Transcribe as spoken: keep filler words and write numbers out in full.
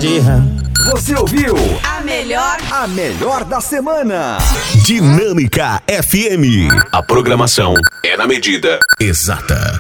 de rã. Você ouviu? A melhor. A melhor da semana. Dinâmica F M. A programação é na medida exata.